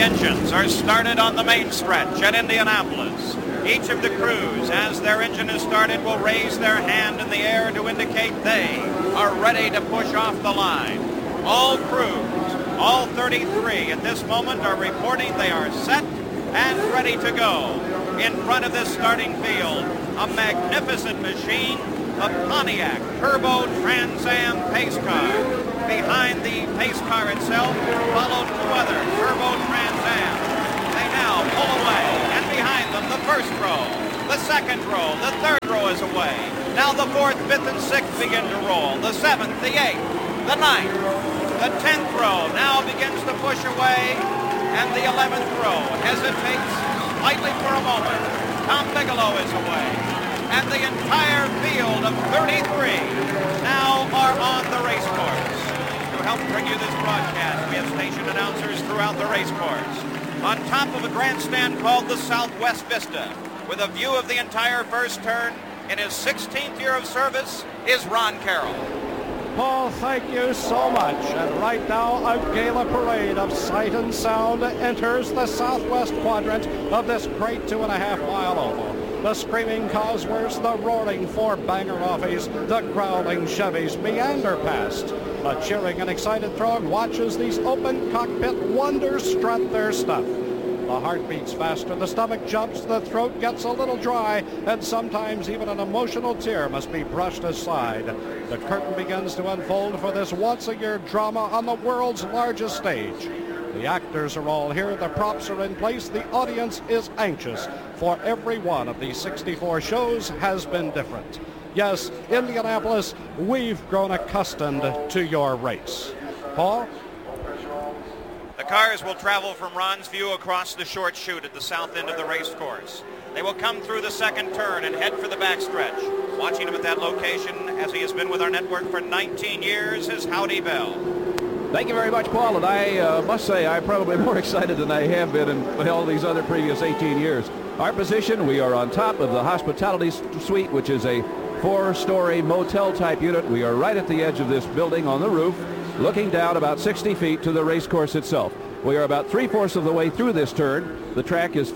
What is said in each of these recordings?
engines are started on the main stretch at Indianapolis. Each of the crews, as their engine is started, will raise their hand in the air to indicate they are ready to push off the line. All crews, all 33 at this moment, are reporting they are set and ready to go. In front of this starting field, a magnificent machine, a Pontiac Turbo Trans Am pace car. Behind the pace car itself followed two other Turbo Trans Ams. They now pull away, and behind them the first row, the second row, the third row is away. Now the fourth, fifth, and sixth begin to roll. The seventh, the eighth, the ninth, the 10th row now begins to push away, and the 11th row hesitates slightly for a moment. Tom Bigelow is away, and the entire field of 33 now are on the race course. To help bring you this broadcast, we have station announcers throughout the race course. On top of a grandstand called the Southwest Vista, with a view of the entire first turn, in his 16th year of service, is Ron Carroll. Paul, thank you so much. And right now, a gala parade of sight and sound enters the southwest quadrant of this great 2.5-mile oval. The screaming Cosworths, the roaring four-banger Roffies, the growling Chevys meander past. A cheering and excited throng watches these open cockpit wonders strut their stuff. The heart beats faster, the stomach jumps, the throat gets a little dry, and sometimes even an emotional tear must be brushed aside. The curtain begins to unfold for this once-a-year drama on the world's largest stage. The actors are all here, the props are in place, the audience is anxious, for every one of these 64 shows has been different. Yes, Indianapolis, we've grown accustomed to your race. Paul? The cars will travel from Ron's view across the short chute at the south end of the race course. They will come through the second turn and head for the backstretch. Watching him at that location, as he has been with our network for 19 years, is Howdy Bell. Thank you very much, Paul, and I must say I'm probably more excited than I have been in all these other previous 18 years. Our position, we are on top of the hospitality suite, which is a 4-story motel-type unit. We are right at the edge of this building on the roof, looking down about 60 feet to the race course itself. We are about 3/4 of the way through this turn. The track is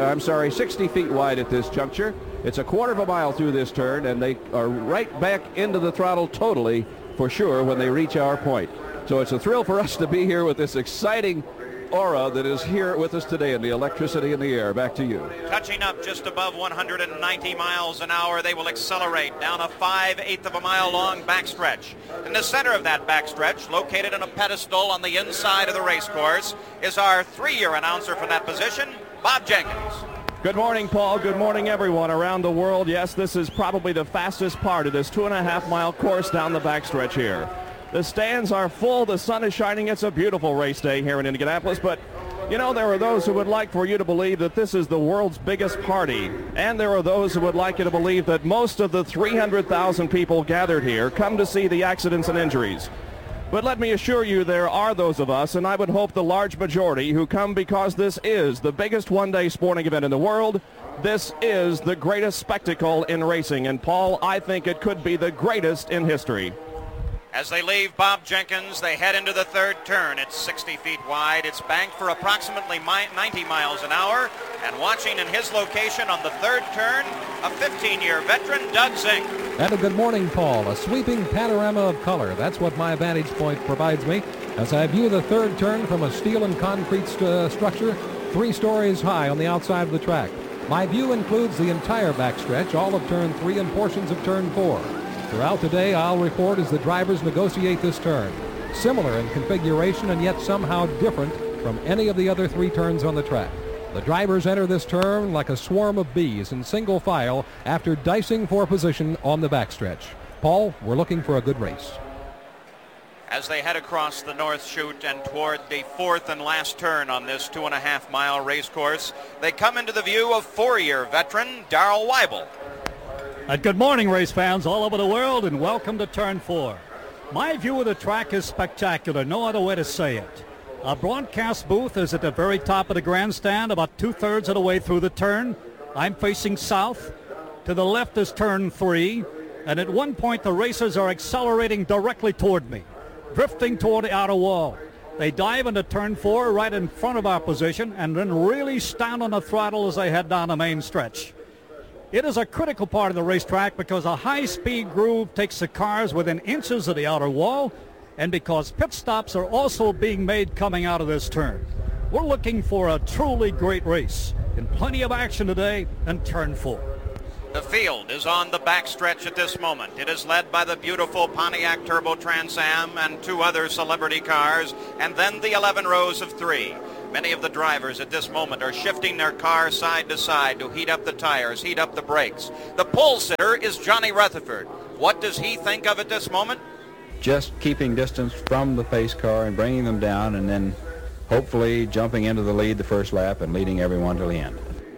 60 feet wide at this juncture. It's a 1/4 of a mile through this turn, and they are right back into the throttle totally for sure when they reach our point. So it's a thrill for us to be here with this exciting aura that is here with us today, and the electricity in the air. Back to you. Touching up just above 190 miles an hour, they will accelerate down a 5/8 of a mile long backstretch. In the center of that backstretch, located on a pedestal on the inside of the race course, is our 3-year announcer from that position, Bob Jenkins. Good morning, Paul. Good morning, everyone around the world. Yes, this is probably the fastest part of this 2.5-mile course down the backstretch here. The stands are full. The sun is shining. It's a beautiful race day here in Indianapolis. But, you know, there are those who would like for you to believe that this is the world's biggest party. And there are those who would like you to believe that most of the 300,000 people gathered here come to see the accidents and injuries. But let me assure you, there are those of us, and I would hope the large majority, who come because this is the biggest one-day sporting event in the world. This is the greatest spectacle in racing. And, Paul, I think it could be the greatest in history. As they leave Bob Jenkins, they head into the third turn. It's 60 feet wide. It's banked for approximately 90 miles an hour. And watching in his location on the third turn, a 15-year veteran, Doug Zink. And a good morning, Paul. A sweeping panorama of color. That's what my vantage point provides me as I view the third turn from a steel and concrete structure 3 stories high on the outside of the track. My view includes the entire backstretch, all of turn 3 and portions of turn 4. Throughout the day, I'll report as the drivers negotiate this turn. Similar in configuration and yet somehow different from any of the other 3 turns on the track. The drivers enter this turn like a swarm of bees in single file after dicing for position on the backstretch. Paul, we're looking for a good race. As they head across the north chute and toward the 4th and last turn on this 2.5-mile race course, they come into the view of 4-year veteran Darrell Weibel. Good morning, race fans all over the world, and welcome to Turn 4. My view of the track is spectacular, no other way to say it. Our broadcast booth is at the very top of the grandstand, about 2/3 of the way through the turn. I'm facing south. To the left is turn 3, and at one point the racers are accelerating directly toward me, drifting toward the outer wall. They dive into turn 4 right in front of our position and then really stand on the throttle as they head down the main stretch. It is a critical part of the racetrack because a high-speed groove takes the cars within inches of the outer wall, and because pit stops are also being made coming out of this turn. We're looking for a truly great race and plenty of action today in turn 4. The field is on the backstretch at this moment. It is led by the beautiful Pontiac Turbo Trans Am and 2 other celebrity cars, and then the 11 rows of 3. Many of the drivers at this moment are shifting their car side to side to heat up the tires, heat up the brakes. The pole sitter is Johnny Rutherford. What does he think of at this moment? Just keeping distance from the pace car and bringing them down, and then hopefully jumping into the lead the first lap and leading everyone to the end.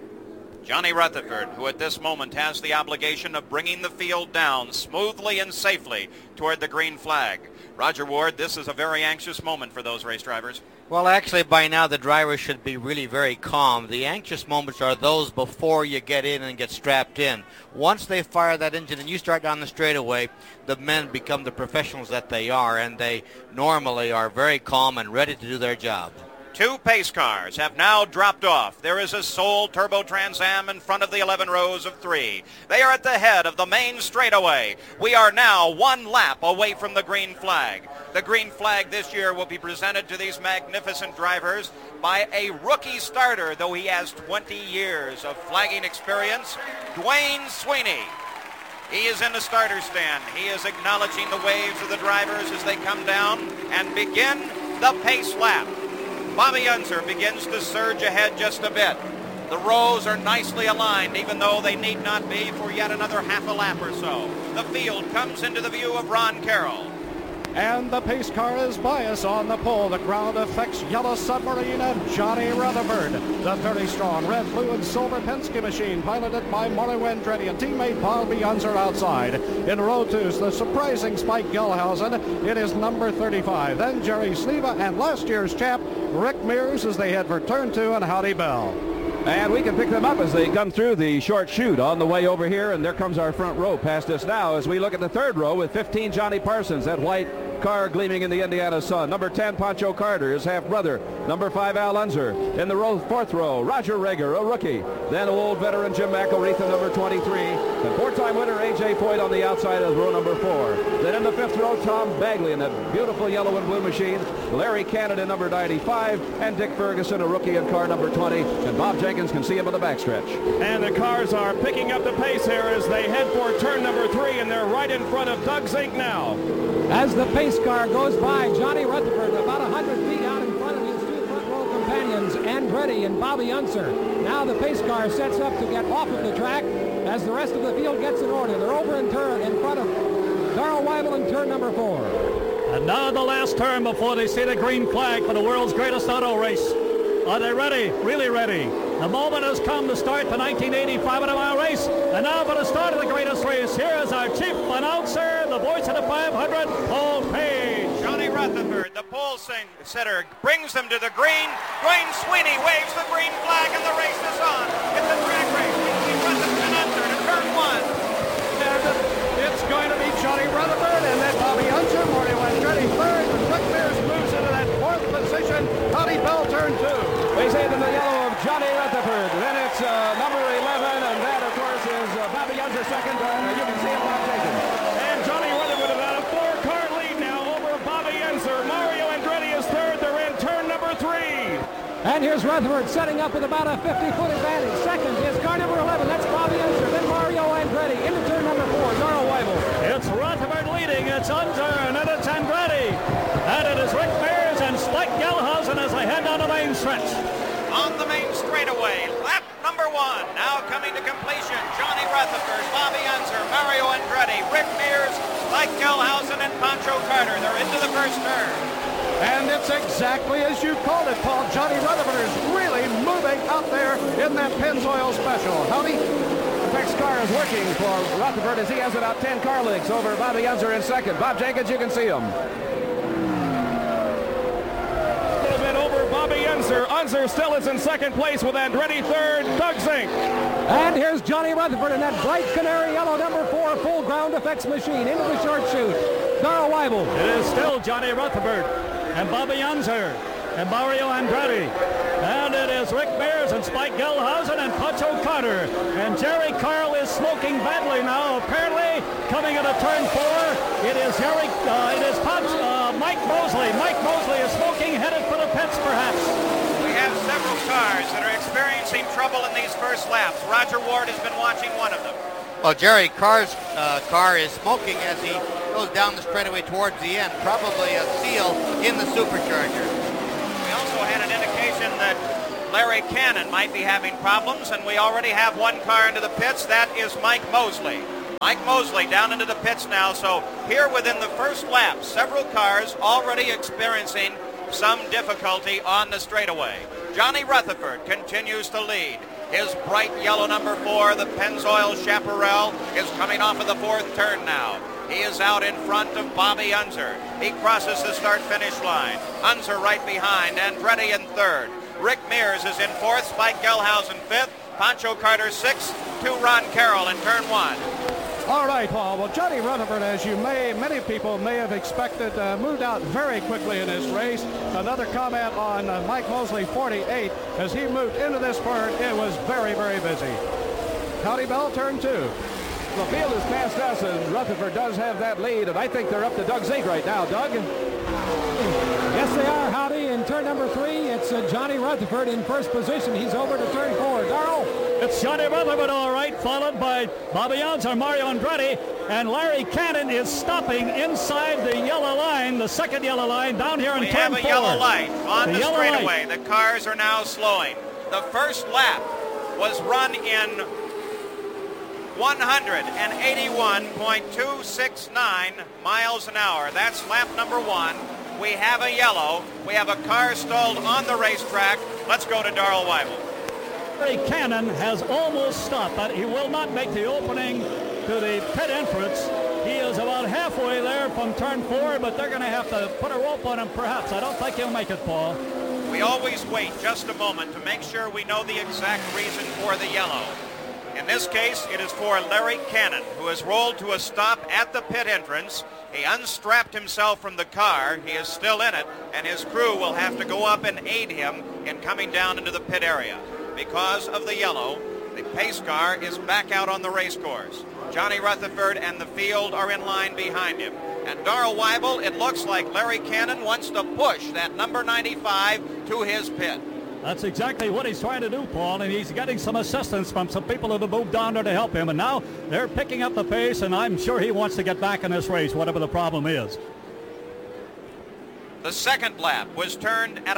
Johnny Rutherford, who at this moment has the obligation of bringing the field down smoothly and safely toward the green flag. Roger Ward, this is a very anxious moment for those race drivers. Well, actually, by now the drivers should be really very calm. The anxious moments are those before you get in and get strapped in. Once they fire that engine and you start down the straightaway, the men become the professionals that they are, and they normally are very calm and ready to do their job. 2 pace cars have now dropped off. There is a Soul Turbo Trans Am in front of the 11 rows of 3. They are at the head of the main straightaway. We are now 1 lap away from the green flag. The green flag this year will be presented to these magnificent drivers by a rookie starter, though he has 20 years of flagging experience, Dwayne Sweeney. He is in the starter stand. He is acknowledging the waves of the drivers as they come down and begin the pace lap. Bobby Unser begins to surge ahead just a bit. The rows are nicely aligned, even though they need not be for yet another half a lap or so. The field comes into the view of Ron Carroll. And the pace car is biased on the pole. The ground affects Yellow Submarine and Johnny Rutherford. The very strong red, blue, and silver Penske machine piloted by Mario Andretti and teammate Bobby Unser outside. In row 2 is the surprising Spike Gelhausen. It is number 35. Then Jerry Sneva and last year's champ Rick Mears as they head for turn 2 and Howdy Bell. And we can pick them up as they come through the short chute on the way over here, and there comes our front row past us now as we look at the 3rd row with 15 Johnny Parsons, that white car gleaming in the Indiana sun. Number 10 Pancho Carter, his half-brother. Number 5 Al Unser. In the 4th row, Roger Reger, a rookie. Then old veteran Jim McElreath in number 23. And 4-time winner A.J. Foyt on the outside of row number 4. Then in the 5th row, Tom Bagley in that beautiful yellow and blue machine. Larry Canada, number 95. And Dick Ferguson, a rookie in car number 20. And Bob Jenkins can see him in the backstretch. And the cars are picking up the pace here as they head for turn number 3, and they're right in front of Doug Zink now. As the pace car goes by, Johnny Rutherford about 100 feet out in front of his 2 front row companions, Andretti and Bobby Unser. Now the pace car sets up to get off of the track as the rest of the field gets in order. They're over in front of Darrell Weibel in turn number 4. And now the last turn before they see the green flag for the world's greatest auto race. Are they ready? Really ready? The moment has come to start the 1980 500-mile race. And now for the start of the greatest race, here is our chief announcer, the voice of the 500, Paul Page. Johnny Rutherford, the pole sitter, brings them to the green. Dwayne Sweeney waves the green flag and the race is on. It's a track race between Rutherford and Unser to turn 1. And it's going to be Johnny Rutherford and then Bobby Unser, Mario Andretti 3rd, and Rick Mears moves into that 4th position. Howdy Bell turn 2. We say to the yellow of Johnny Rutherford. Then it's number 11, and that, of course, is Bobby Unser 2nd. You can see him Bob Jenkins. And Johnny Rutherford about a 4-car lead now over Bobby Unser. Mario Andretti is 3rd. They're in turn number 3. And here's Rutherford setting up with about a 50-foot advantage. Second is car number 11. That's Bobby Unser. Then Mario Andretti into turn number 4. Darrell Weibel. It's Rutherford leading. It's Unser and then it's Andretti. And it is Rick Mears and Spike Gelhausen as they head down the main stretch. On the main straightaway, lap number 1, now coming to completion. Johnny Rutherford, Bobby Unser, Mario Andretti, Rick Mears, Spike Gelhausen, and Pancho Carter. They're into the first turn. And it's exactly as you called it, Paul. Johnny Rutherford is really moving out there in that Pennzoil Special. Howdy. The next car is working for Rutherford as he has about 10 car lengths over Bobby Unser in 2nd. Bob Jenkins, you can see him. Over Bobby Unser. Unser still is in 2nd place with Andretti 3rd, Doug Zink. And here's Johnny Rutherford in that bright canary yellow number 4 full ground effects machine into the short chute. Darrell Weibel. It is still Johnny Rutherford. and Bobby Unser and Mario Andretti. And it is Rick Mears and Spike Gelhausen and Pancho Carter. And Jerry Carl is smoking badly now. Apparently, coming into turn 4, it is Mike Mosley. Mike Mosley is smoking, headed for the pits, perhaps. We have several cars that are experiencing trouble in these first laps. Roger Ward has been watching one of them. Well, Jerry Carr's car is smoking as he goes down the straightaway towards the end. Probably a seal in the supercharger. We also had an indication that Larry Cannon might be having problems, and we already have one car into the pits. That is Mike Mosley. Mike Mosley down into the pits now. So here within the first lap, several cars already experiencing some difficulty on the straightaway. Johnny Rutherford continues to lead. His bright yellow number 4, the Pennzoil Chaparral, is coming off of the 4th turn now. He is out in front of Bobby Unser. He crosses the start-finish line. Unser right behind, Andretti in 3rd. Rick Mears is in 4th, Spike Gelhausen 5th, Pancho Carter 6th, to Ron Carroll in turn 1. All right, Paul. Well, Johnny Rutherford, as many people may have expected, moved out very quickly in this race. Another comment on Mike Mosley, 48. As he moved into this part, it was very, very busy. Howdy Bell, turn 2. The field is past us, and Rutherford does have that lead, and I think they're up to Doug Zink right now. Doug? Yes, they are, Howdy. In turn number 3, it's Johnny Rutherford in first position. He's over to turn 4. Darrell? It's Johnny Rutherford, all right, followed by Bobby Unser, Mario Andretti, and Larry Cannon is stopping inside the yellow line, the second yellow line, down here in turn 4. We have a yellow light on the straightaway. The cars are now slowing. The first lap was run in 181.269 miles an hour. That's lap number 1. We have a yellow. We have a car stalled on the racetrack. Let's go to Darrell Weibel. Larry Cannon has almost stopped, but he will not make the opening to the pit entrance. He is about halfway there from turn 4, but they're going to have to put a rope on him perhaps. I don't think he'll make it, Paul. We always wait just a moment to make sure we know the exact reason for the yellow. In this case, it is for Larry Cannon, who has rolled to a stop at the pit entrance. He unstrapped himself from the car. He is still in it, and his crew will have to go up and aid him in coming down into the pit area. Because of the yellow, the pace car is back out on the race course. Johnny Rutherford and the field are in line behind him. And Darrell Weibel, it looks like Larry Cannon wants to push that number 95 to his pit. That's exactly what he's trying to do, Paul, and he's getting some assistance from some people that have moved down there to help him. And now they're picking up the pace, and I'm sure he wants to get back in this race, whatever the problem is. The second lap was turned at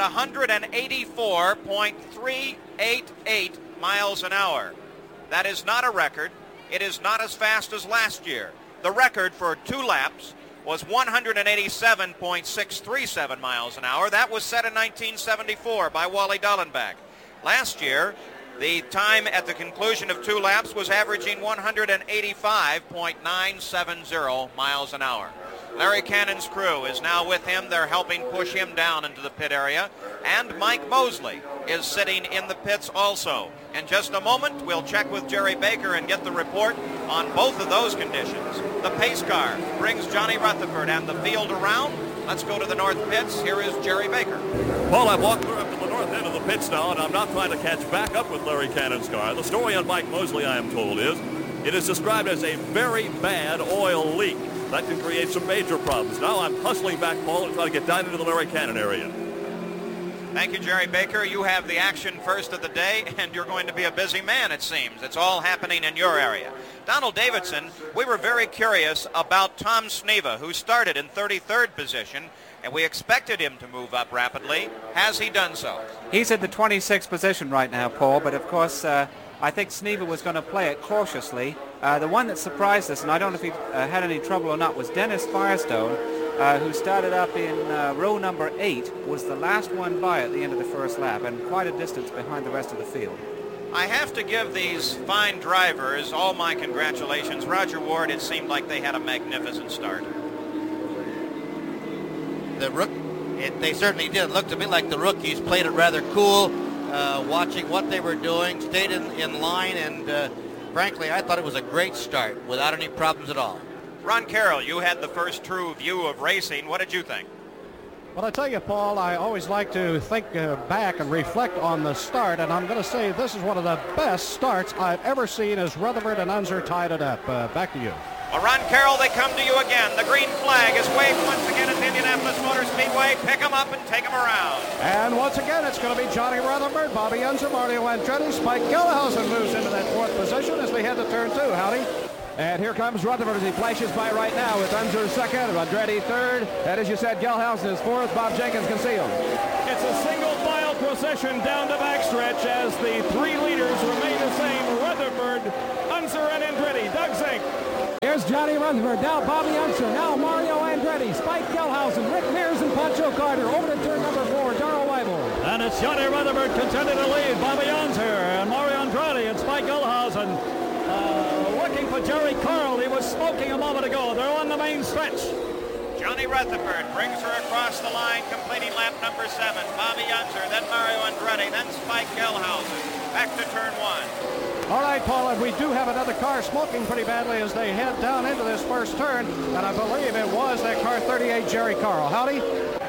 184.388 miles an hour. That is not a record. It is not as fast as last year. The record for 2 laps was 187.637 miles an hour. That was set in 1974 by Wally Dallenbach. Last year, the time at the conclusion of 2 laps was averaging 185.970 miles an hour. Larry Cannon's crew is now with him. They're helping push him down into the pit area. And Mike Mosley is sitting in the pits also. In just a moment, we'll check with Jerry Baker and get the report on both of those conditions. The pace car brings Johnny Rutherford and the field around. Let's go to the north pits. Here is Jerry Baker. Well, I've walked up to the north end of the pits now, and I'm not trying to catch back up with Larry Cannon's car. The story on Mike Mosley, I am told, is it is described as a very bad oil leak. That can create some major problems. Now I'm hustling back, Paul, and trying to get down into the Larry Cannon area. Thank you, Jerry Baker. You have the action first of the day, and you're going to be a busy man, it seems. It's all happening in your area. Donald Davidson, we were very curious about Tom Sneva, who started in 33rd position, and we expected him to move up rapidly. Has he done so? He's in the 26th position right now, Paul, but of course I think Sneva was going to play it cautiously. The one that surprised us, and I don't know if he had any trouble or not, was Dennis Firestone, who started up in row number 8, was the last one by at the end of the first lap, and quite a distance behind the rest of the field. I have to give these fine drivers all my congratulations. Roger Ward, it seemed like they had a magnificent start. They certainly did. It looked to me like the rookies played it rather cool, watching what they were doing, stayed in line, and frankly, I thought it was a great start without any problems at all. Ron Carroll, you had the first true view of racing. What did you think? Well, I tell you, Paul, I always like to think back and reflect on the start, and I'm going to say this is one of the best starts I've ever seen as Rutherford and Unser tied it up. Back to you. Well, Ron Carroll, they come to you again. The green flag is waved once again at the Indianapolis Motor Speedway. Pick them up and take them around. And once again, it's going to be Johnny Rutherford, Bobby Unser, Mario Andretti. Spike Gelhausen moves into that fourth position as they head to turn 2. Howdy. And here comes Rutherford as he flashes by right now with Unser second, Andretti third, and as you said, Gelhausen is fourth, Bob Jenkins concealed. It's a single file procession down the backstretch as the three leaders remain the same: Rutherford, Unser, and Andretti. Doug Zink. Here's Johnny Rutherford, now Bobby Unser, now Mario Andretti, Spike Gelhausen, Rick Mears, and Pancho Carter. Over to turn number 4, Darrell Weibel. And it's Johnny Rutherford contending to lead, Bobby Unser and Mario Andretti and Spike Gelhausen. Looking for Jerry Carl. He was smoking a moment ago. They're on the main stretch. Johnny Rutherford brings her across the line, completing lap number 7. Bobby Unser, then Mario Andretti, then Spike Gelhausen. Back to turn 1. All right, Paul, and we do have another car smoking pretty badly as they head down into this first turn, and I believe it was that car 38, Jerry Carl. Howdy.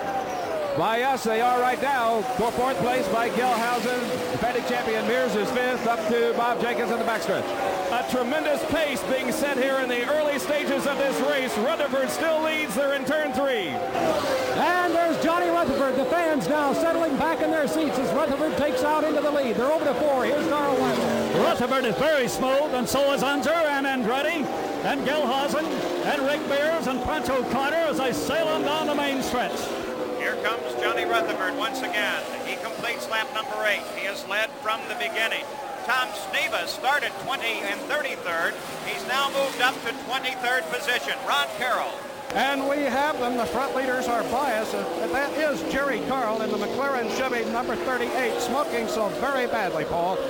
By us, they are right now. Fourth place by Gelhausen. Defending champion Mears is fifth, up to Bob Jenkins in the backstretch. A tremendous pace being set here in the early stages of this race. Rutherford still leads. They're in turn 3. And there's Johnny Rutherford. The fans now settling back in their seats as Rutherford takes out into the lead. They're over to 4. Here's Darrell Weibel. Rutherford is very smooth, and so is Unser and Andretti and Gelhausen and Rick Mears and Pancho Carter as they sail on down the main stretch. Here comes Johnny Rutherford once again. He completes lap number 8. He has led from the beginning. Tom Sneva started 20 and 33rd. He's now moved up to 23rd position. Ron Carroll. And we have them. The front leaders are biased. That is Jerry Carl in the McLaren Chevy number 38, smoking so very badly, Paul.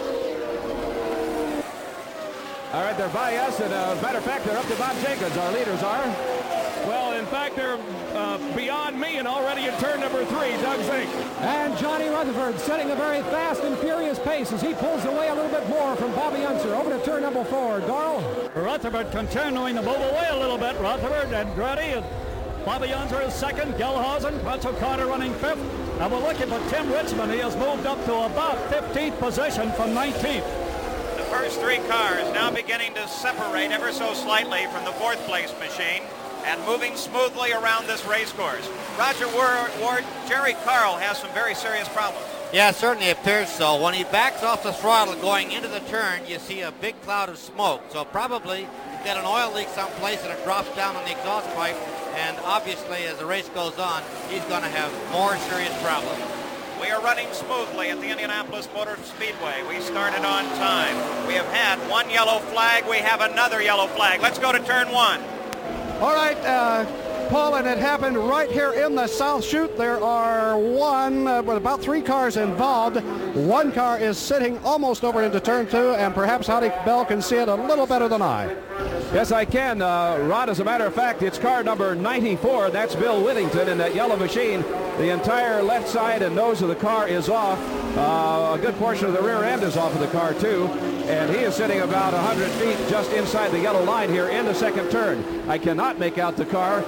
All right, they're by us, and as a matter of fact, they're up to Bob Jenkins. Our leaders are. Well, in fact, they're beyond me and already in turn number 3, Doug Zink. And Johnny Rutherford setting a very fast and furious pace as he pulls away a little bit more from Bobby Unser. Over to turn number 4, Darrell. Rutherford continuing to move away a little bit. Rutherford, Andretti, and Bobby Unser is second. Gelhausen, Pancho Carter running 5th. And we're looking for Tim Richmond. He has moved up to about 15th position from 19th. The first 3 cars now beginning to separate ever so slightly from the 4th place machine and moving smoothly around this race course. Roger Ward, Jerry Carl has some very serious problems. Yeah, it certainly appears so. When he backs off the throttle going into the turn, you see a big cloud of smoke. So probably he's got an oil leak someplace and it drops down on the exhaust pipe. And obviously, as the race goes on, he's going to have more serious problems. We are running smoothly at the Indianapolis Motor Speedway. We started on time. We have had 1 yellow flag. We have another yellow flag. Let's go to turn 1. All right, Paul, and it happened right here in the South Chute. There are about 3 cars involved. 1 car is sitting almost over into turn 2, and perhaps Howdy Bell can see it a little better than I. Yes, I can, Rod. As a matter of fact, it's car number 94. That's Bill Whittington in that yellow machine. The entire left side and nose of the car is off. A good portion of the rear end is off of the car, too. And he is sitting about 100 feet just inside the yellow line here in the second turn. I cannot make out the car.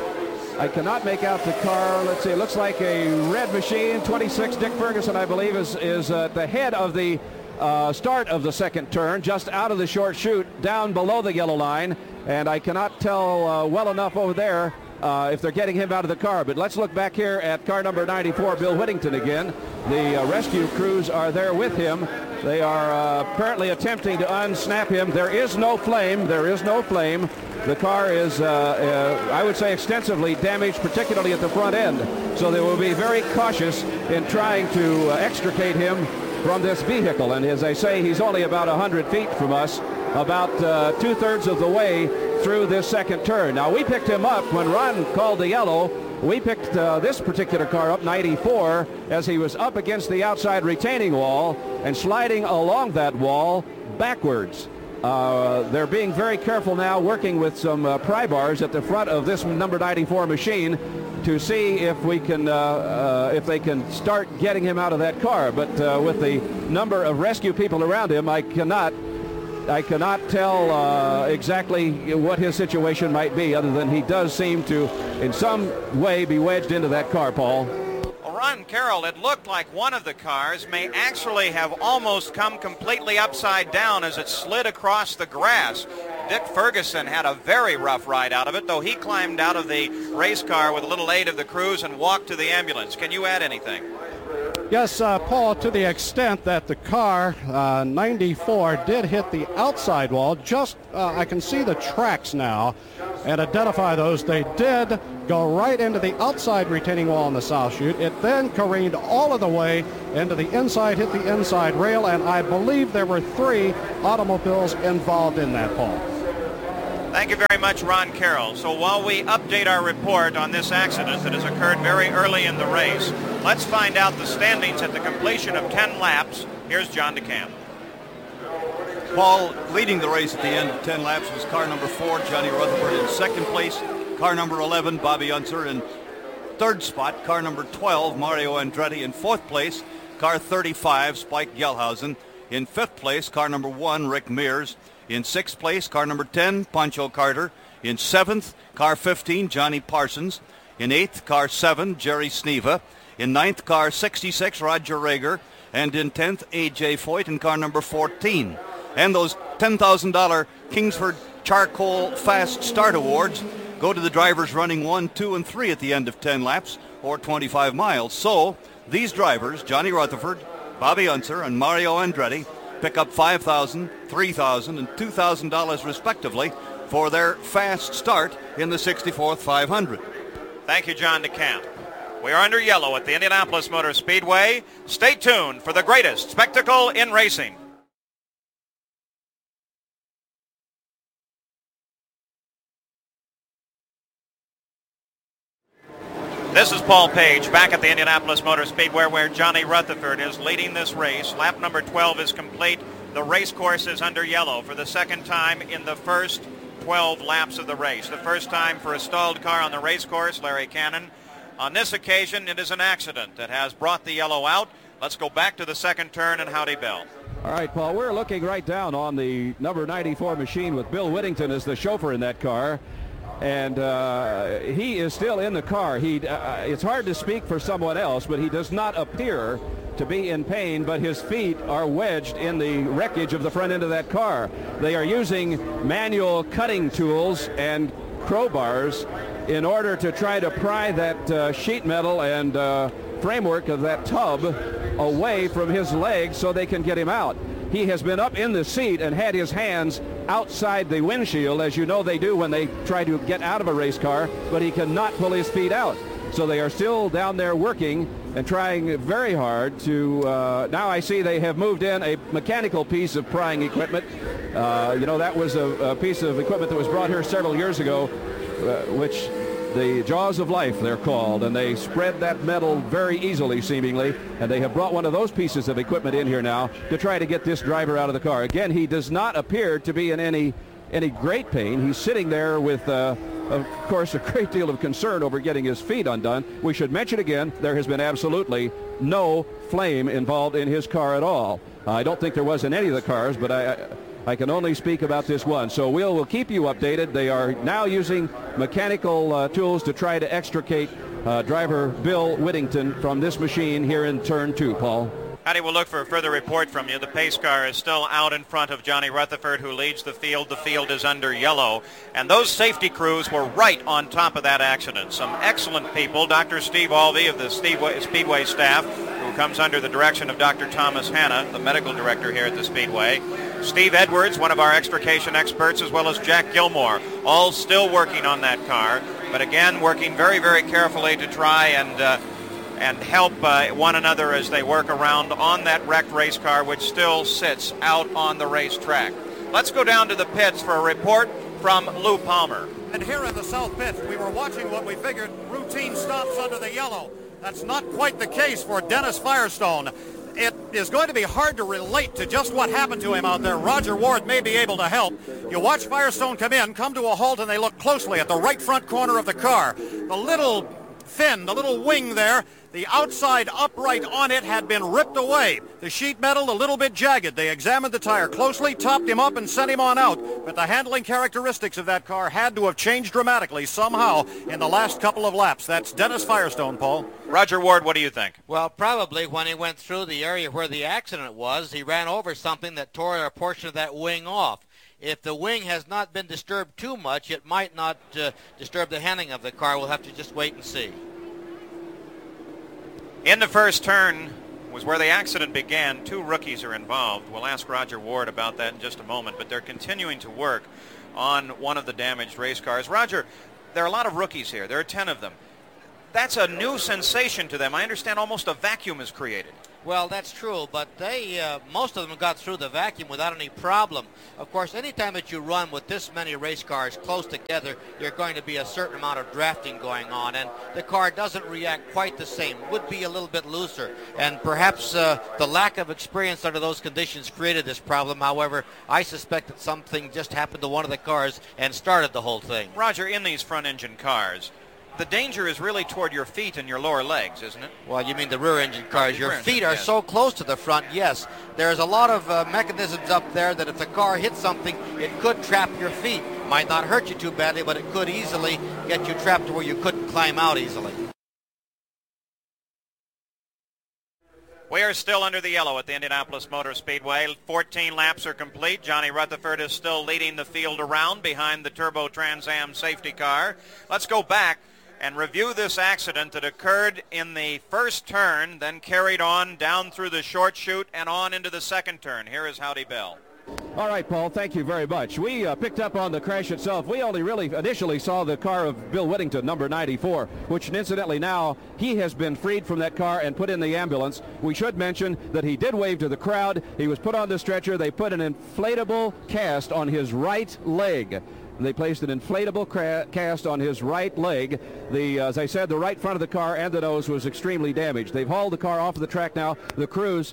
Let's see, it looks like a red machine. 26, Dick Ferguson, I believe, is at the head of the start of the second turn, just out of the short chute, down below the yellow line. And I cannot tell well enough over there if they're getting him out of the car. But let's look back here at car number 94, Bill Whittington again. The rescue crews are there with him. They are apparently attempting to unsnap him. There is no flame. The car is, I would say, extensively damaged, particularly at the front end. So they will be very cautious in trying to extricate him from this vehicle. And as I say, he's only about 100 feet from us, about 2/3 of the way through this second turn. Now, we picked him up when Ron called the yellow. We picked this particular car up, 94, as he was up against the outside retaining wall and sliding along that wall backwards. They're being very careful now, working with some pry bars at the front of this number 94 machine to see if we can, if they can start getting him out of that car. But with the number of rescue people around him, I cannot I cannot tell exactly what his situation might be, other than he does seem to, in some way, be wedged into that car, Paul. Well, Ron Carroll, it looked like one of the cars may actually have almost come completely upside down as it slid across the grass. Dick Ferguson had a very rough ride out of it, though he climbed out of the race car with a little aid of the crews and walked to the ambulance. Can you add anything? Yes, Paul, to the extent that the car 94 did hit the outside wall. Just I can see the tracks now and identify those. They did go right into the outside retaining wall in the south chute. It then careened all of the way into the inside, hit the inside rail, and I believe there were 3 automobiles involved in that, Paul. Thank you very much, Ron Carroll. So while we update our report on this accident that has occurred very early in the race, let's find out the standings at the completion of 10 laps. Here's John DeCamp. Paul, leading the race at the end of 10 laps was car number 4, Johnny Rutherford, in second place. Car number 11, Bobby Unser, in third spot. Car number 12, Mario Andretti, in fourth place. Car 35, Spike Gelhausen. In fifth place, car number 1, Rick Mears. In sixth place, car number 10, Pancho Carter. In seventh, car 15, Johnny Parsons. In eighth, car 7, Jerry Sneva. In ninth, car 66, Roger Rager. And in 10th, A.J. Foyt in car number 14. And those $10,000 Kingsford Charcoal Fast Start Awards go to the drivers running 1, 2, and 3 at the end of 10 laps, or 25 miles. So these drivers, Johnny Rutherford, Bobby Unser, and Mario Andretti, pick up $5,000, $3,000, and $2,000 respectively for their fast start in the 64th 500. Thank you, John DeCamp. We are under yellow at the Indianapolis Motor Speedway. Stay tuned for the greatest spectacle in racing. This is Paul Page back at the Indianapolis Motor Speedway, where Johnny Rutherford is leading this race. Lap number 12 is complete. The race course is under yellow for the second time in the first 12 laps of the race. The first time for a stalled car on the race course, Larry Cannon. On this occasion, it is an accident that has brought the yellow out. Let's go back to the second turn and Howdy Bill. All right, Paul, we're looking right down on the number 94 machine with Bill Whittington as the chauffeur in that car. And he is still in the car. It's hard to speak for someone else, but he does not appear to be in pain, but his feet are wedged in the wreckage of the front end of that car. They are using manual cutting tools and crowbars in order to try to pry that sheet metal and framework of that tub away from his legs so they can get him out. He has been up in the seat and had his hands outside the windshield, as you know they do when they try to get out of a race car, but he cannot pull his feet out. So they are still down there working and trying very hard to, now I see they have moved in a mechanical piece of prying equipment. That was a piece of equipment that was brought here several years ago, which the jaws of life, they're called, and they spread that metal very easily, seemingly, and they have brought one of those pieces of equipment in here now to try to get this driver out of the car. Again, he does not appear to be in any great pain. He's sitting there with, of course, a great deal of concern over getting his feet undone. We should mention again, there has been absolutely no flame involved in his car at all. I don't think there was in any of the cars, but I can only speak about this one. So we'll keep you updated. They are now using mechanical tools to try to extricate driver Bill Whittington from this machine here in turn 2, Paul. Howdy, we'll look for a further report from you. The pace car is still out in front of Johnny Rutherford, who leads the field. The field is under yellow. And those safety crews were right on top of that accident. Some excellent people. Dr. Steve Alvey of the Speedway staff, who comes under the direction of Dr. Thomas Hanna, the medical director here at the Speedway. Steve Edwards, one of our extrication experts, as well as Jack Gilmore, all still working on that car. But again, working very, very carefully to try and help one another as they work around on that wrecked race car, which still sits out on the racetrack. Let's go down to the pits for a report from Lou Palmer. And here in the South Pit, we were watching what we figured routine stops under the yellow. That's not quite the case for Dennis Firestone. It is going to be hard to relate to just what happened to him out there. Roger Ward may be able to help. You watch Firestone come to a halt, and they look closely at the right front corner of the car. The little fin, the little wing there, the outside upright on it had been ripped away. The sheet metal a little bit jagged. They examined the tire closely, topped him up, and sent him on out. But the handling characteristics of that car had to have changed dramatically somehow in the last couple of laps. That's Dennis Firestone, Paul. Roger Ward, what do you think? Well, probably when he went through the area where the accident was, he ran over something that tore a portion of that wing off. If the wing has not been disturbed too much, it might not disturb the handling of the car. We'll have to just wait and see. In the first turn was where the accident began. 2 rookies are involved. We'll ask Roger Ward about that in just a moment, but they're continuing to work on one of the damaged race cars. Roger, there are a lot of rookies here. There are 10 of them. That's a new sensation to them. I understand almost a vacuum is created. Well, that's true, but most of them got through the vacuum without any problem. Of course, anytime that you run with this many race cars close together, you're going to be a certain amount of drafting going on, and the car doesn't react quite the same. Would be a little bit looser, and perhaps the lack of experience under those conditions created this problem. However, I suspect that something just happened to one of the cars and started the whole thing. Roger, in these front-engine cars, the danger is really toward your feet and your lower legs, isn't it? Well, you mean the rear-engine cars. Your feet are so close to the front, yes. There's a lot of mechanisms up there that if the car hits something, it could trap your feet. Might not hurt you too badly, but it could easily get you trapped to where you couldn't climb out easily. We are still under the yellow at the Indianapolis Motor Speedway. 14 laps are complete. Johnny Rutherford is still leading the field around behind the Turbo Trans Am safety car. Let's go back and review this accident that occurred in the first turn, then carried on down through the short chute and on into the second turn. Here is Howdy Bell. All right, Paul, thank you very much. We picked up on the crash itself. We only really initially saw the car of Bill Whittington, number 94, which incidentally now he has been freed from that car and put in the ambulance. We should mention that he did wave to the crowd. He was put on the stretcher. They put an inflatable cast on his right leg. They placed an inflatable cast on his right leg. As I said, the right front of the car and the nose was extremely damaged. They've hauled the car off of the track now. The crews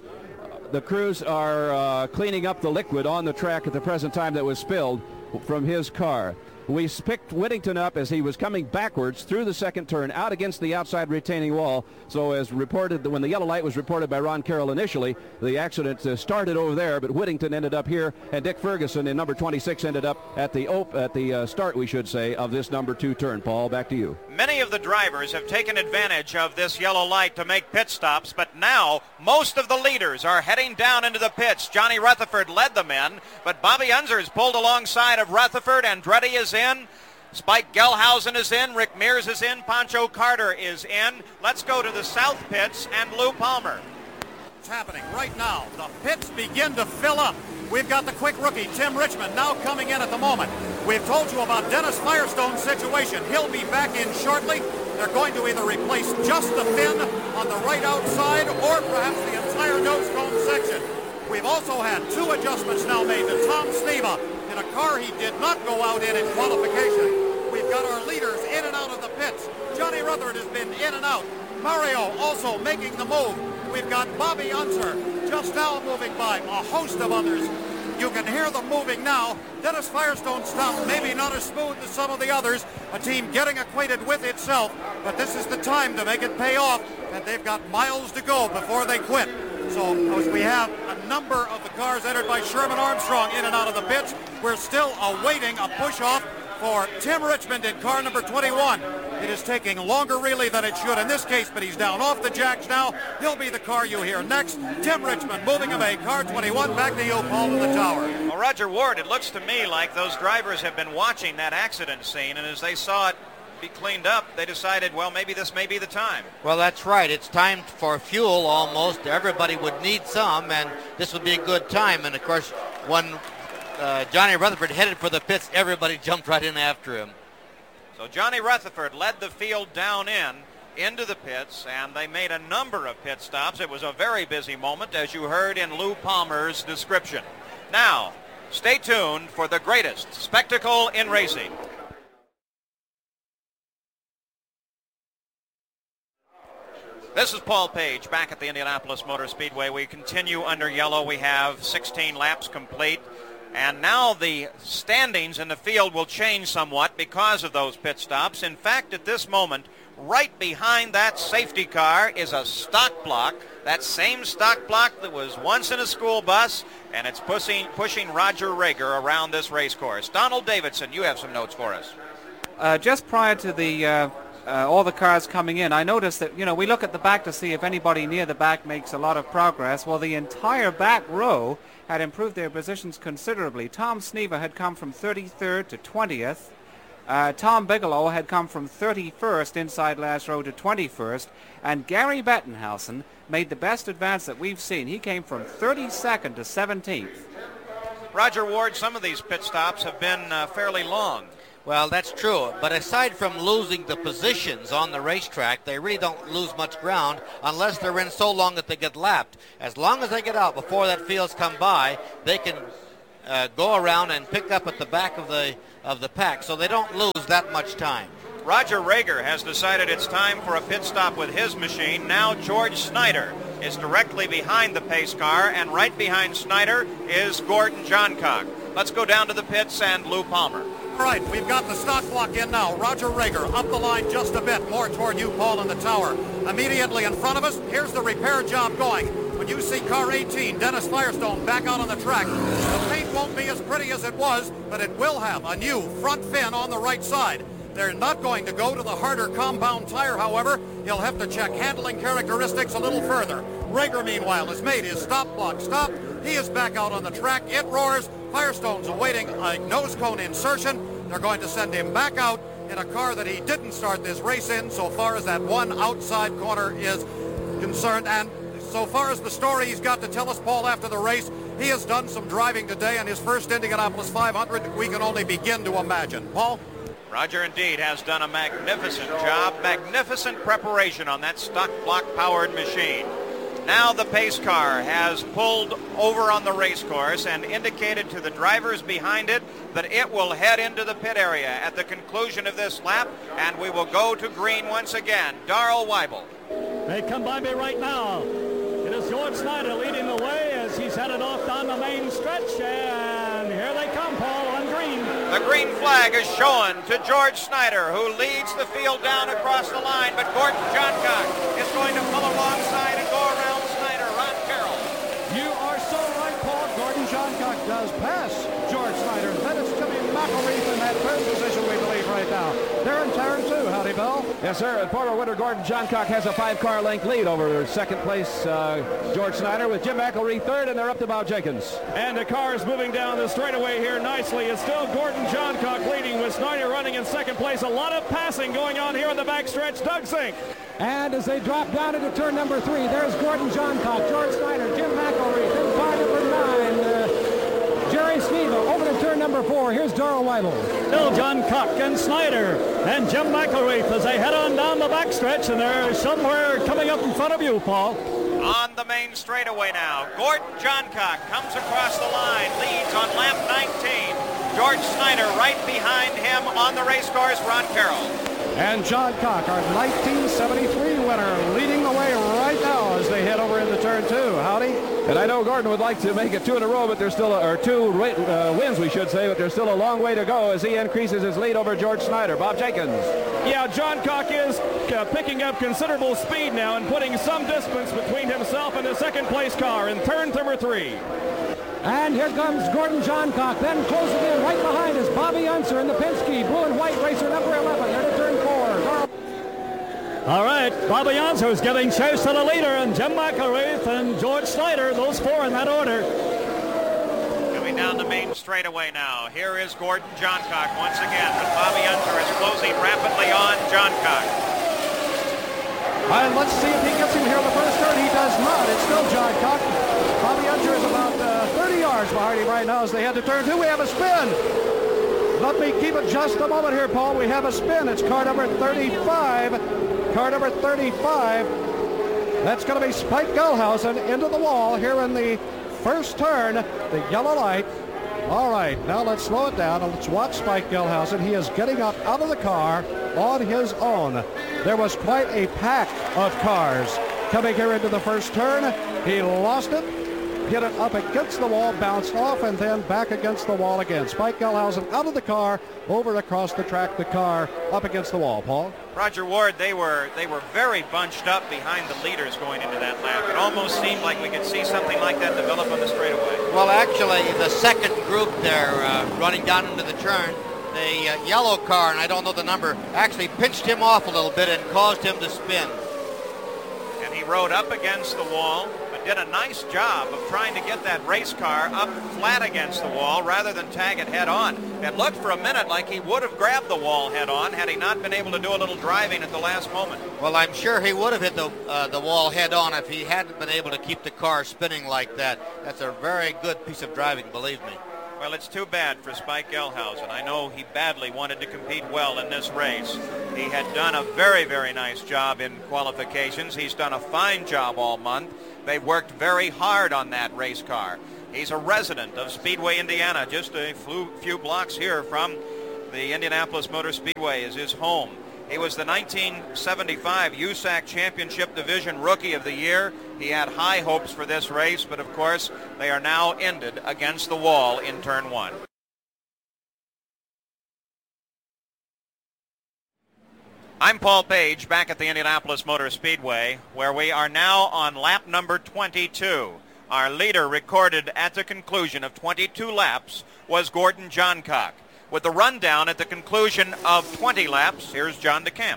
are cleaning up the liquid on the track at the present time that was spilled from his car. We picked Whittington up as he was coming backwards through the second turn out against the outside retaining wall. So as reported, when the yellow light was reported by Ron Carroll initially, the accident started over there, but Whittington ended up here, and Dick Ferguson in number 26 ended up at the start, we should say, of this number 2 turn. Paul, back to you. Many of the drivers have taken advantage of this yellow light to make pit stops, but now most of the leaders are heading down into the pits. Johnny Rutherford led them in, but Bobby Unser is pulled alongside of Rutherford. Andretti is in. Spike Gelhausen is in. Rick Mears is in. Pancho Carter is in. Let's go to the south pits and Lou Palmer. It's happening right now. The pits begin to fill up. We've got the quick rookie, Tim Richmond, now coming in at the moment. We've told you about Dennis Firestone's situation. He'll be back in shortly. They're going to either replace just the fin on the right outside or perhaps the entire nose cone section. We've also had 2 adjustments now made to Tom Sneva in a car he did not go out in qualification. We've got our leaders in and out of the pits. Johnny Rutherford has been in and out. Mario also making the move. We've got Bobby Unser just now moving by. A host of others. You can hear them moving now. Dennis Firestone's stuff maybe not as smooth as some of the others. A team getting acquainted with itself. But this is the time to make it pay off. And they've got miles to go before they quit. So as we have a number of the cars entered by Sherman Armstrong in and out of the pits, we're still awaiting a push-off for Tim Richmond in car number 21. It is taking longer really than it should in this case, but he's down off the jacks now. He'll be the car you hear next. Tim Richmond moving away, car 21. Back to you, Paul, in the tower. Well, Roger Ward, it looks to me like those drivers have been watching that accident scene, and as they saw it be cleaned up, they decided, well, maybe this may be the time. Well, that's right. It's time for fuel almost. Everybody would need some, and this would be a good time. And, of course, when Johnny Rutherford headed for the pits, everybody jumped right in after him. So Johnny Rutherford led the field down into the pits, and they made a number of pit stops. It was a very busy moment, as you heard in Lou Palmer's description. Now, stay tuned for the greatest spectacle in racing. This is Paul Page back at the Indianapolis Motor Speedway. We continue under yellow. We have 16 laps complete. And now the standings in the field will change somewhat because of those pit stops. In fact, at this moment, Right behind that safety car is a stock block, that same stock block that was once in a school bus, and it's pushing Roger Rager around this race course. Donald Davidson, you have some notes for us. Just prior to the all the cars coming in, I noticed that, we look at the back to see if anybody near the back makes a lot of progress. Well, the entire back row had improved their positions considerably. Tom Snever had come from 33rd to 20th. Tom Bigelow had come from 31st inside last row to 21st. And Gary Bettenhausen made the best advance that we've seen. He came from 32nd to 17th. Roger Ward, some of these pit stops have been fairly long. Well, that's true, but aside from losing the positions on the racetrack, they really don't lose much ground unless they're in so long that they get lapped. As long as they get out before that field's come by, they can go around and pick up at the back of the pack, so they don't lose that much time. Roger Rager has decided it's time for a pit stop with his machine. Now George Snyder is directly behind the pace car, and right behind Snyder is Gordon Johncock. Let's go down to the pits and Lou Palmer. All right, we've got the stock block in now. Roger Rager up the line just a bit, more toward you, Paul, in the tower. Immediately in front of us, here's the repair job going. When you see car 18, Dennis Firestone, back out on the track, the paint won't be as pretty as it was, but it will have a new front fin on the right side. They're not going to go to the harder compound tire, however. He'll have to check handling characteristics a little further. Rager, meanwhile, has made his stop block stop. He is back out on the track. It roars. Firestone's awaiting a nose cone insertion. They're going to send him back out in a car that he didn't start this race in, so far as that one outside corner is concerned. And so far as the story he's got to tell us, Paul, after the race, he has done some driving today, and his first Indianapolis 500 we can only begin to imagine. Paul? Roger indeed has done a magnificent job, magnificent preparation on that stock block powered machine. Now the pace car has pulled over on the race course and indicated to the drivers behind it that it will head into the pit area at the conclusion of this lap, and we will go to green once again. Darrell Weibel. They come by me right now. It is George Snyder leading the way as he's headed off down the main stretch, and here they come, Paul, on green. The green flag is shown to George Snyder, who leads the field down across the line, but Gordon Johncock is going to pull alongside and go around Snyder. Ron Carroll. You are so right, Paul. Gordon Johncock does pass George Snyder. Then it's Jimmy McElreath in that third position, we believe, right now. They're in turn two. Howdy, Bill. Yes, sir. And former winner Gordon Johncock has a 5-car length lead over second place George Snyder, with Jim McElreath third, and they're up to Bob Jenkins. And the car is moving down the straightaway here nicely. It's still Gordon Johncock leading, with Snyder running in second place. A lot of passing going on here in the backstretch. Doug Zink. And as they drop down into turn number 3, there's Gordon Johncock, George Snyder, Jim McElreath, in car number 9, Jerry Snever. Over to turn number 4, here's Darrell Weibel. Still Johncock and Snyder and Jim McElreath as they head on down the backstretch, and they're somewhere coming up in front of you, Paul. On the main straightaway now, Gordon Johncock comes across the line, leads on lap 19. George Snyder right behind him on the race course, Ron Carroll. And Johncock, our 1973 winner, leading the way right now as they head over into turn 2. Howdy. And I know Gordon would like to make it 2 in a row, but there's still, wins, we should say, but there's still a long way to go as he increases his lead over George Snyder. Bob Jenkins. Yeah, Johncock is picking up considerable speed now and putting some distance between himself and the second place car in turn number 3. And here comes Gordon Johncock. Then closing in right behind is Bobby Unser in the Penske blue and white racer number 11. They're to turn 4. All right, Bobby Unser is giving chase to the leader, and Jim McElreath and George Snyder, those 4 in that order. Coming down the main straightaway now. Here is Gordon Johncock once again, but Bobby Unser is closing rapidly on Johncock. And let's see if he gets him here in the first turn. He does not. It's still Johncock. Bobby Unser is about 30 yards behind him right now as they head to turn 2. We have a spin. Let me keep it just a moment here, Paul. We have a spin. It's car number 35. Car number 35. That's going to be Spike Gelhausen into the wall here in the first turn. The yellow light. All right, now let's slow it down and let's watch Spike Gelhausen. He is getting up out of the car on his own. There was quite a pack of cars coming here into the first turn. He lost it. hit it up against the wall, bounced off, and then back against the wall again. Spike Gelhausen out of the car, over across the track, the car up against the wall. Paul? Roger Ward, they were very bunched up behind the leaders going into that lap. It almost seemed like we could see something like that develop on the straightaway. Well, actually, the second group there running down into the turn, the yellow car, and I don't know the number, actually pinched him off a little bit and caused him to spin. And he rode up against the wall, but did a nice job of trying to get that race car up flat against the wall rather than tag it head on. It looked for a minute like he would have grabbed the wall head on had he not been able to do a little driving at the last moment. Well, I'm sure he would have hit the wall head on if he hadn't been able to keep the car spinning like that. That's a very good piece of driving, believe me. Well, it's too bad for Spike Gelhausen. I know he badly wanted to compete well in this race. He had done a very, very nice job in qualifications. He's done a fine job all month. They worked very hard on that race car. He's a resident of Speedway, Indiana. Just a few blocks here from the Indianapolis Motor Speedway is his home. He was the 1975 USAC Championship Division Rookie of the Year. He had high hopes for this race, but of course they are now ended against the wall in turn one. I'm Paul Page back at the Indianapolis Motor Speedway, where we are now on lap number 22. Our leader recorded at the conclusion of 22 laps was Gordon Johncock. With the rundown at the conclusion of 20 laps, here's John DeCamp.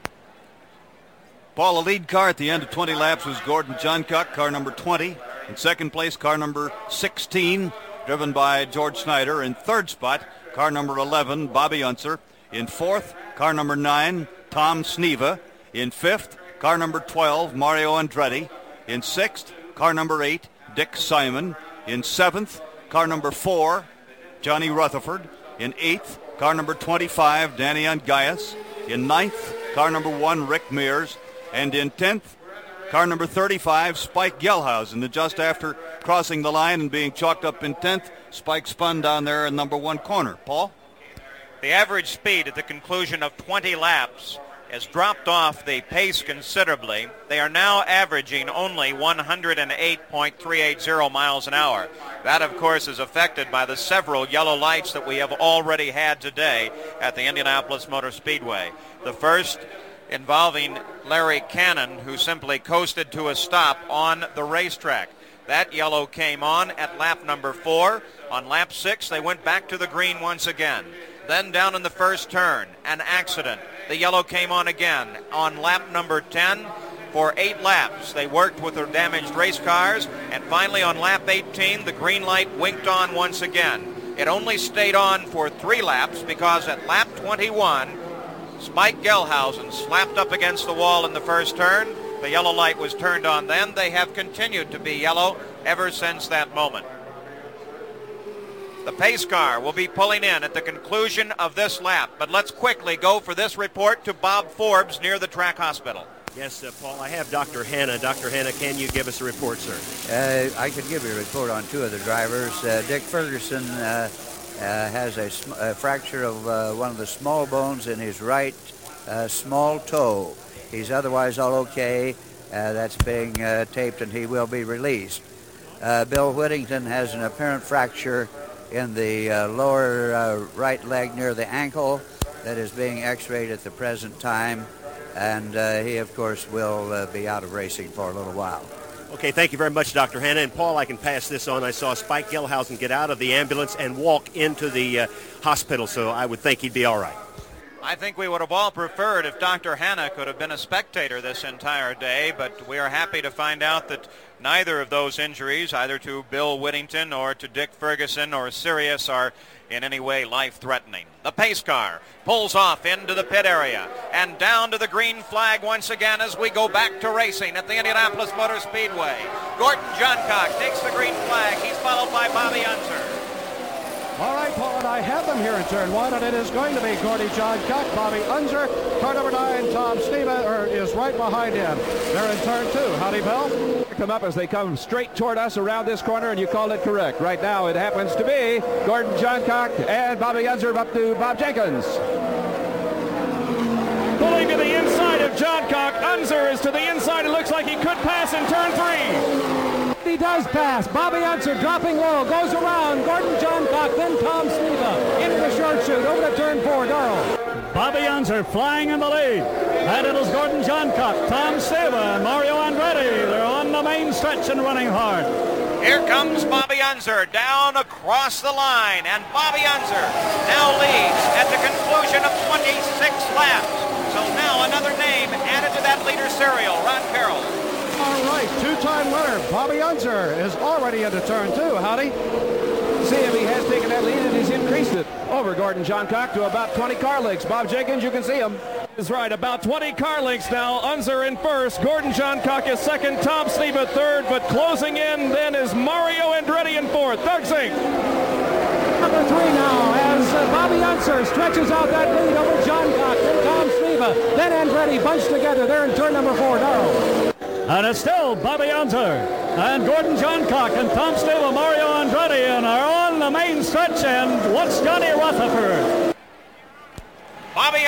Paul, the lead car at the end of 20 laps was Gordon Johncock, car number 20. In second place, car number 16, driven by George Snyder. In third spot, car number 11, Bobby Unser. In fourth, car number 9, Tom Sneva. In fifth, car number 12, Mario Andretti. In sixth, car number 8, Dick Simon. In seventh, car number 4, Johnny Rutherford. In eighth, car number 25, Danny Ungaius. In ninth, car number 1, Rick Mears. And in 10th, car number 35, Spike Gelhausen. And just after crossing the line and being chalked up in 10th, Spike spun down there in number 1 corner. Paul? The average speed at the conclusion of 20 laps has dropped off the pace considerably. They are now averaging only 108.380 miles an hour. That, of course, is affected by the several yellow lights that we have already had today at the Indianapolis Motor Speedway. The first involving Larry Cannon, who simply coasted to a stop on the racetrack. That yellow came on at lap number 4. On lap 6, they went back to the green once again. Then down in the first turn, an accident. The yellow came on again on lap number 10. For 8 laps, they worked with their damaged race cars, and finally on lap 18, the green light winked on once again. It only stayed on for 3 laps because at lap 21, Spike Gelhausen slapped up against the wall in the first turn. The yellow light was turned on then. They have continued to be yellow ever since that moment. The pace car will be pulling in at the conclusion of this lap, but let's quickly go for this report to Bob Forbes near the track hospital. Yes, Paul, I have Dr. Hanna. Dr. Hanna, can you give us a report, sir? I could give you a report on 2 of the drivers. Dick Ferguson has a fracture of one of the small bones in his right small toe. He's otherwise all okay. That's being taped, and he will be released. Bill Whittington has an apparent fracture in the lower right leg near the ankle that is being x-rayed at the present time, and he, of course, will be out of racing for a little while. Okay, thank you very much, Dr. Hanna. And Paul, I can pass this on. I saw Spike Gelhausen get out of the ambulance and walk into the hospital, so I would think he'd be all right. I think we would have all preferred if Dr. Hanna could have been a spectator this entire day, but we are happy to find out that neither of those injuries, either to Bill Whittington or to Dick Ferguson or Sirius, are in any way life-threatening. The pace car pulls off into the pit area and down to the green flag once again as we go back to racing at the Indianapolis Motor Speedway. Gordon Johncock takes the green flag. He's followed by Bobby Unser. All right, Paul, and I have them here in turn 1, and it is going to be Gordon Johncock, Bobby Unser, car number 9, Tom Sneva is right behind him. They're in turn 2. Howdy, Bill? Come up as they come straight toward us around this corner, and you called it correct. Right now, it happens to be Gordon Johncock and Bobby Unser up to Bob Jenkins. Pulling to the inside of Johncock. Unser is to the inside. It looks like he could pass in turn 3. He does pass. Bobby Unser dropping low, goes around. Gordon Johncock, then Tom Sneva into the short chute over to turn 4. Darrell. Bobby Unser flying in the lead. And it is Gordon Johncock, Tom Sneva, and Mario Andretti. They're on the main stretch and running hard. Here comes Bobby Unser down across the line, and Bobby Unser now leads at the conclusion of 26 laps. So now another name added to that leader serial, Ron Carroll. All right, two-time winner Bobby Unser is already into turn 2. Howdy. See him, he has taken that lead and he's increased it over Gordon Johncock to about 20 car lengths. Bob Jenkins, you can see him. Is right, about 20 car lengths now. Unser in first, Gordon Johncock is second, Tom Sneva third, but closing in then is Mario Andretti in fourth. Doug Zink. Number 3 now as Bobby Unser stretches out that lead over Johncock, then Tom Sneva, then Andretti bunched together. They're in turn number 4. Darrell. And it's still Bobby Unser and Gordon Johncock and Tom Sneva, Mario Andretti, and are on the main stretch. And what's Johnny Rutherford? Bobby